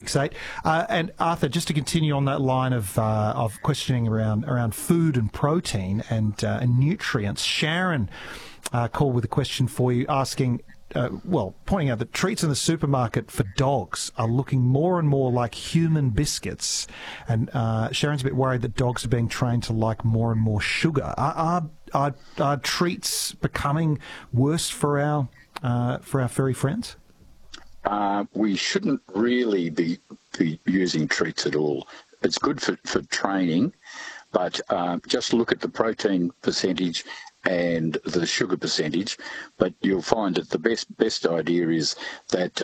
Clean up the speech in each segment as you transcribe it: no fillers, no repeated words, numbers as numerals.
468. And Arthur, just to continue on that line of questioning around food and protein and nutrients, Sharon called with a question for you, asking, pointing out that treats in the supermarket for dogs are looking more and more like human biscuits, and Sharon's a bit worried that dogs are being trained to like more and more sugar. Are treats becoming worse for our furry friends? We shouldn't really be using treats at all. It's good for training, but just look at the protein percentage and the sugar percentage, but you'll find that the best idea is that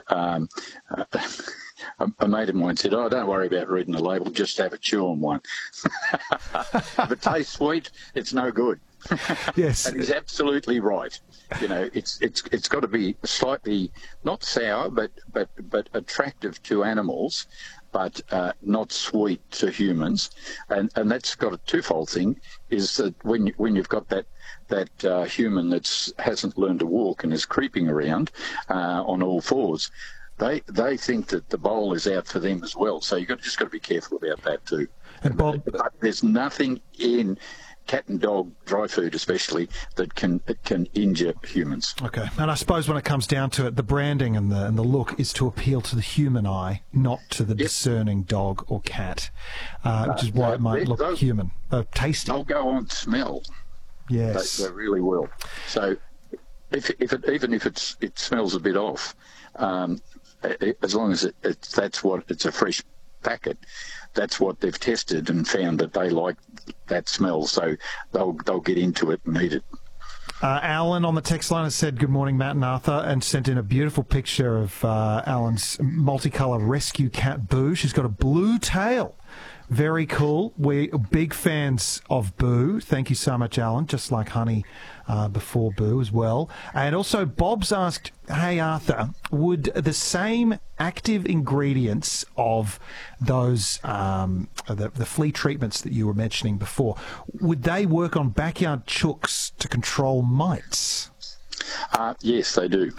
a mate of mine said, don't worry about reading the label, just have a chew on one. If it tastes sweet, it's no good. Yes. And he's absolutely right. It's got to be slightly not sour, but attractive to animals, but not sweet to humans. And that's got a twofold thing, is that when you've got that human that hasn't learned to walk and is creeping around on all fours, they think that the bowl is out for them as well. So just got to be careful about that too. And Bob, but there's nothing in cat and dog dry food especially that can injure humans. Okay, and I suppose when it comes down to it, the branding and the look is to appeal to the human eye, not to the discerning dog or cat, which is why it might look human, tasty. They'll go on smell. Yes, they really will. So even if it smells a bit off, as long as it's a fresh packet, that's what they've tested and found that they like that smell, so they'll get into it and eat it. Alan on the text line has said, good morning, Matt and Arthur, and sent in a beautiful picture of Alan's multicolour rescue cat, Boo. She's got a blue tail. Very cool. We're big fans of Boo. Thank you so much, Alan. Just like Honey before Boo as well. And also, Bob's asked, hey, Arthur, would the same active ingredients of those, the flea treatments that you were mentioning before, would they work on backyard chooks to control mites? Yes, they do.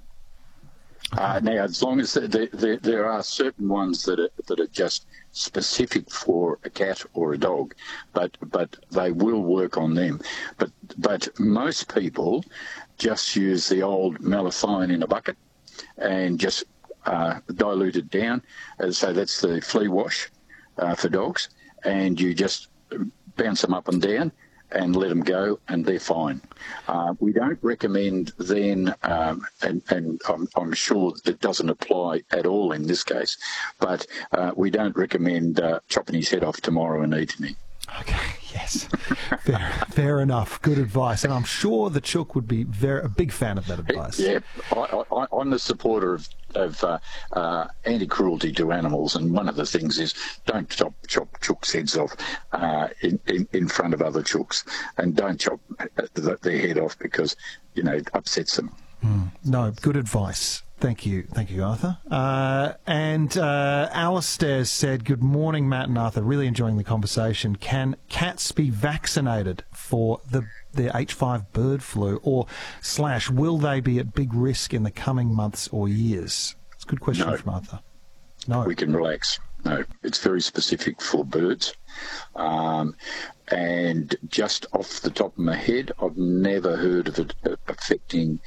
Now, as long as there are certain ones that are just specific for a cat or a dog, but they will work on them. But most people just use the old malathion in a bucket and just dilute it down. So that's the flea wash for dogs, and you just bounce them up and down and let them go, and they're fine. We don't recommend then, and I'm sure it doesn't apply at all in this case, but we don't recommend chopping his head off tomorrow and eating him. Okay, yes. Fair enough. Good advice. And I'm sure the chook would be a big fan of that advice. Yeah, I'm the supporter of anti-cruelty to animals, and one of the things is don't chop chooks' heads off in front of other chooks, and don't chop their head off because, it upsets them. No, good advice. Thank you, Arthur. And Alistair said, good morning, Matt and Arthur. Really enjoying the conversation. Can cats be vaccinated for the H5 bird flu, or / will they be at big risk in the coming months or years? It's a good question from Arthur. No. We can relax. No, it's very specific for birds. And just off the top of my head, I've never heard of it affecting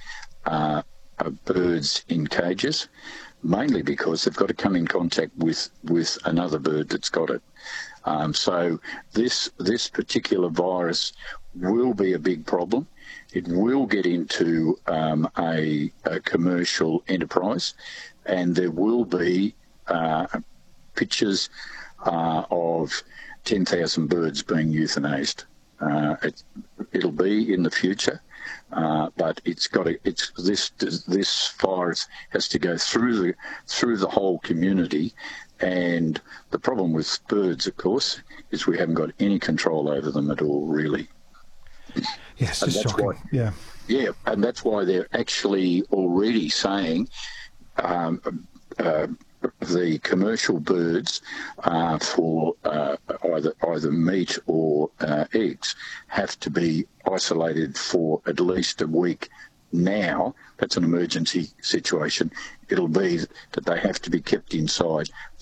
birds in cages, mainly because they've got to come in contact with another bird that's got it. So this particular virus will be a big problem. It will get into a commercial enterprise, and there will be pictures of 10,000 birds being euthanized. It'll be in the future. But this virus has to go through the whole community, and the problem with birds, of course, is we haven't got any control over them at all, really. Yes, it's shocking. Yeah, and that's why they're actually already saying the commercial birds for either meat or eggs have to be isolated for at least a week now. That's an emergency situation. It'll be that they have to be kept inside